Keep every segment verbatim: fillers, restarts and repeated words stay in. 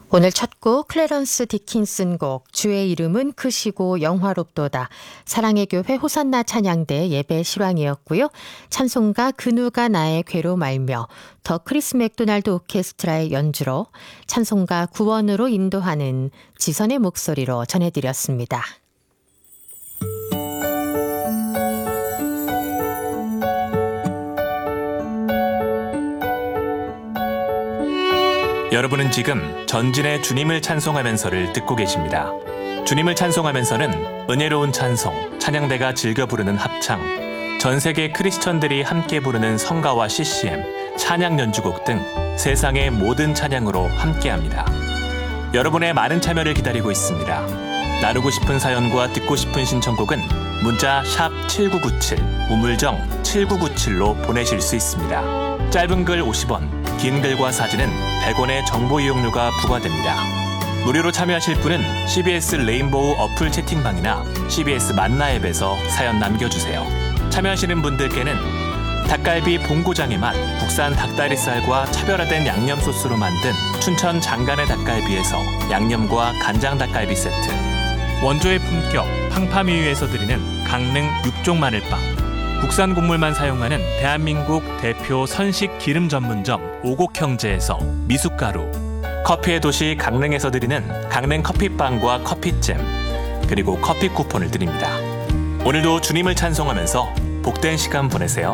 오늘 첫 곡 클래런스 디킨슨 곡 주의 이름은 크시고 영화롭도다. 사랑의 교회 호산나 찬양대 예배 실황이었고요. 찬송가 그 누가 나의 괴로 말며 더 크리스 맥도날드 오케스트라의 연주로 찬송가 구원으로 인도하는 지선의 목소리로 전해드렸습니다. 여러분은 지금 전진의 주님을 찬송하면서를 듣고 계십니다. 주님을 찬송하면서는 은혜로운 찬송, 찬양대가 즐겨 부르는 합창, 전 세계 크리스천들이 함께 부르는 성가와 씨씨엠, 찬양 연주곡 등 세상의 모든 찬양으로 함께합니다. 여러분의 많은 참여를 기다리고 있습니다. 나누고 싶은 사연과 듣고 싶은 신청곡은 문자 샵 칠구구칠, 우물정 칠구구칠로 보내실 수 있습니다. 짧은 글 오십 원, 긴 글과 사진은 백 원의 정보 이용료가 부과됩니다. 무료로 참여하실 분은 씨비에스 레인보우 어플 채팅방이나 씨비에스 만나 앱에서 사연 남겨주세요. 참여하시는 분들께는 닭갈비 본고장의 맛, 국산 닭다리살과 차별화된 양념 소스로 만든 춘천 장간의 닭갈비에서 양념과 간장 닭갈비 세트, 원조의 품격 팡파미유에서 드리는 강릉 육종 마늘빵, 국산 곡물만 사용하는 대한민국 대표 선식 기름 전문점 오곡형제에서 미숫가루, 커피의 도시 강릉에서 드리는 강릉 커피빵과 커피잼, 그리고 커피 쿠폰을 드립니다. 오늘도 주님을 찬송하면서 복된 시간 보내세요.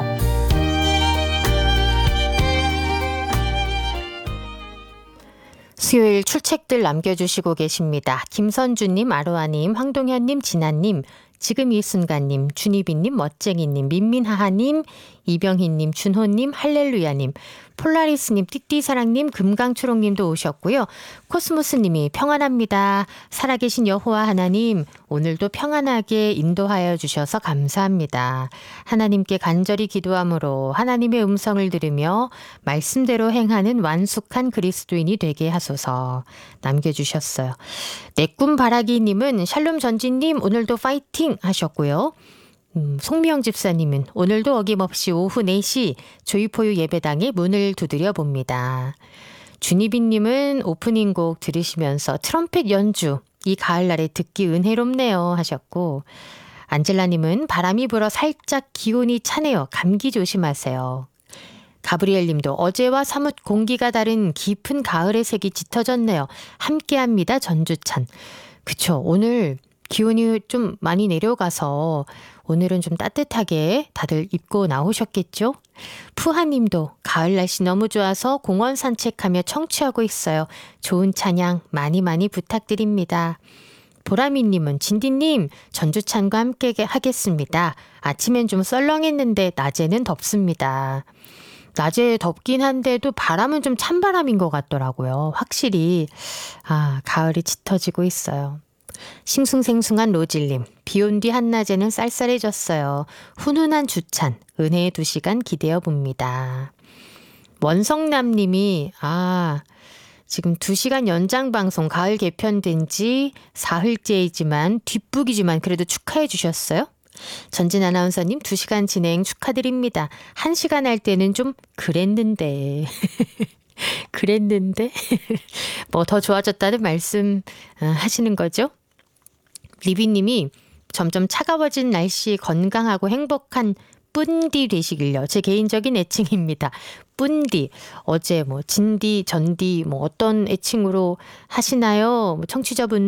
수요일 출첵들 남겨주시고 계십니다. 김선주님, 아로아님, 황동현님, 진아님, 지금 이 순간님, 준희빈님, 멋쟁이님, 민민하하님, 이병희님, 준호님, 할렐루야님, 폴라리스님, 띠띠사랑님, 금강초롱님도 오셨고요. 코스모스님이 평안합니다. 살아계신 여호와 하나님, 오늘도 평안하게 인도하여 주셔서 감사합니다. 하나님께 간절히 기도함으로 하나님의 음성을 들으며 말씀대로 행하는 완숙한 그리스도인이 되게 하소서 남겨주셨어요. 내꿈 바라기님은 샬롬 전진님 오늘도 파이팅 하셨고요. 음, 송미영 집사님은 오늘도 어김없이 오후 네 시 조이포유 예배당에 문을 두드려 봅니다. 준희빈님은 오프닝 곡 들으시면서 트럼펫 연주 이 가을날에 듣기 은혜롭네요 하셨고, 안젤라님은 바람이 불어 살짝 기온이 차네요. 감기 조심하세요. 가브리엘님도 어제와 사뭇 공기가 다른 깊은 가을의 색이 짙어졌네요. 함께합니다 전주찬. 그쵸, 오늘 기온이 좀 많이 내려가서 오늘은 좀 따뜻하게 다들 입고 나오셨겠죠? 푸하님도 가을 날씨 너무 좋아서 공원 산책하며 청취하고 있어요. 좋은 찬양 많이 많이 부탁드립니다. 보라미님은 진디님 전주찬과 함께 하겠습니다. 아침엔 좀 썰렁했는데 낮에는 덥습니다. 낮에 덥긴 한데도 바람은 좀 찬바람인 것 같더라고요. 확실히 아 가을이 짙어지고 있어요. 싱숭생숭한 로질님, 비온 뒤 한낮에는 쌀쌀해졌어요. 훈훈한 주찬, 은혜의 두 시간 기대어 봅니다. 원성남님이 아 지금 두 시간 연장 방송 가을 개편된 지 사흘째이지만 뒷북이지만 그래도 축하해 주셨어요. 전진 아나운서님 두 시간 진행 축하드립니다. 한 시간 할 때는 좀 그랬는데 그랬는데 뭐 더 좋아졌다는 말씀 하시는 거죠? 리비님이 점점 차가워진 날씨 건강하고 행복한 뿐디 되시길요. 제 개인적인 애칭입니다. 뿐디. 어제 뭐 진디, 전디 뭐 어떤 애칭으로 하시나요? 뭐 청취자분